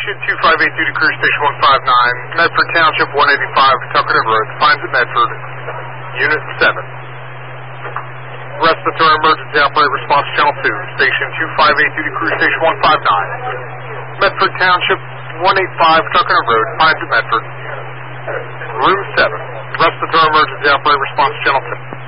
Station 2582 to Cruise Station 159, Medford Township 185, Tuckerton Road, finds at Medford, Unit 7. Respiratory Emergency Operator Response Channel 2, Station 2582 to Cruise Station 159, Medford Township 185, Tuckerton Road, finds at Medford, Room 7. Respiratory Emergency Operator Response Channel 2.